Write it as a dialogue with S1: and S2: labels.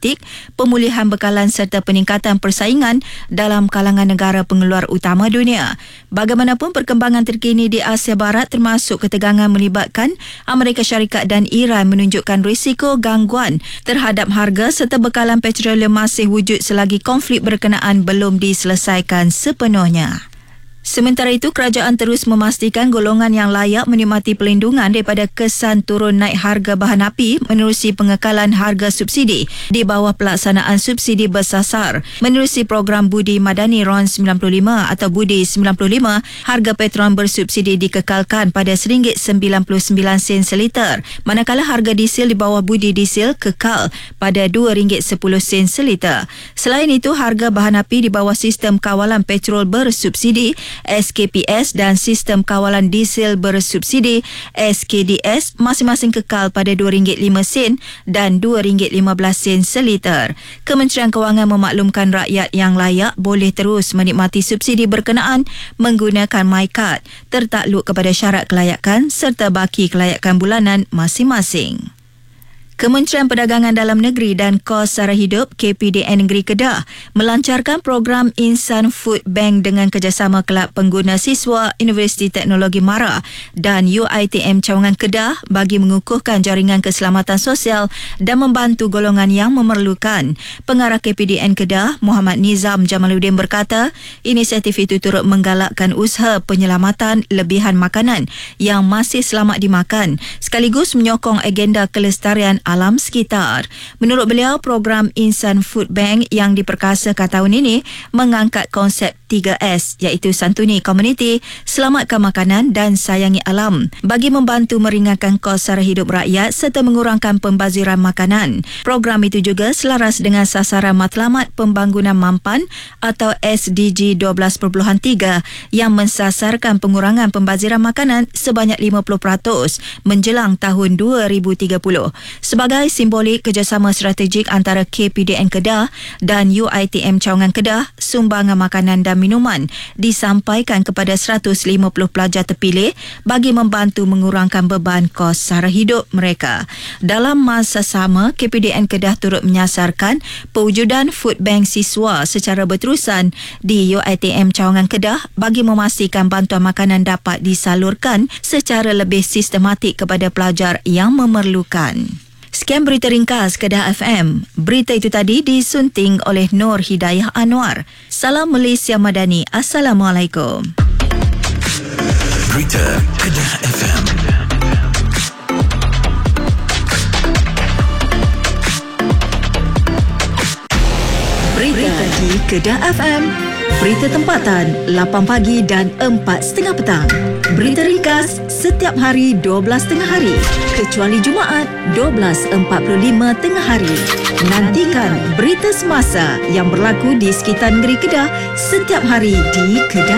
S1: politik, pemulihan bekalan serta peningkatan persaingan dalam kalangan negara pengeluar utama dunia. Bagaimanapun perkembangan terkini di Asia Barat termasuk ketegangan melibatkan Amerika Syarikat dan Iran menunjukkan risiko gangguan terhadap harga serta bekalan petroleum masih wujud selagi konflik berkenaan belum diselesaikan sepenuhnya. Sementara itu, kerajaan terus memastikan golongan yang layak menikmati pelindungan daripada kesan turun naik harga bahan api menerusi pengekalan harga subsidi di bawah pelaksanaan subsidi bersasar. Menerusi program Budi Madani RON 95 atau Budi 95, harga petrol bersubsidi dikekalkan pada RM1.99 seliter, manakala harga diesel di bawah Budi Diesel kekal pada RM2.10 seliter. Selain itu, harga bahan api di bawah sistem kawalan petrol bersubsidi SKPS dan sistem kawalan diesel bersubsidi SKDS masing-masing kekal pada RM2.05 dan RM2.15 seliter. Kementerian Kewangan memaklumkan rakyat yang layak boleh terus menikmati subsidi berkenaan menggunakan MyCard tertakluk kepada syarat kelayakan serta baki kelayakan bulanan masing-masing. Kementerian Perdagangan Dalam Negeri dan Kos Sara Hidup KPDN Negeri Kedah melancarkan program Insan Food Bank dengan kerjasama Kelab Pengguna Siswa Universiti Teknologi MARA dan UiTM Cawangan Kedah bagi mengukuhkan jaringan keselamatan sosial dan membantu golongan yang memerlukan. Pengarah KPDN Kedah, Muhammad Nizam Jamaluddin berkata, inisiatif itu turut menggalakkan usaha penyelamatan lebihan makanan yang masih selamat dimakan sekaligus menyokong agenda kelestarian alam sekitar. Menurut beliau, program Insan Food Bank yang diperkasakan tahun ini mengangkat konsep 3S iaitu santuni komuniti, selamatkan makanan dan sayangi alam bagi membantu meringankan kos sara hidup rakyat serta mengurangkan pembaziran makanan. Program itu juga selaras dengan sasaran Matlamat Pembangunan Mampan atau SDG 12.3 yang mensasarkan pengurangan pembaziran makanan sebanyak 50% menjelang tahun 2030. Sebagai simbolik kerjasama strategik antara KPDN Kedah dan UiTM Cawangan Kedah, sumbangan makanan dan minuman disampaikan kepada 150 pelajar terpilih bagi membantu mengurangkan beban kos sara hidup mereka. Dalam masa sama, KPDN Kedah turut menyasarkan pewujudan food bank siswa secara berterusan di UiTM Cawangan Kedah bagi memastikan bantuan makanan dapat disalurkan secara lebih sistematik kepada pelajar yang memerlukan. Sekian berita ringkas Kedah FM. Berita itu tadi disunting oleh Nur Hidayah Anwar. Salam Malaysia Madani. Assalamualaikum.
S2: Berita Kedah FM.
S1: Berita di Kedah FM. Berita tempatan 8 pagi dan 4.30 petang. Berita ringkas setiap hari 12.30 hari kecuali Jumaat 12.45 tengah hari. Nantikan berita semasa yang berlaku di sekitar negeri Kedah setiap hari di Kedah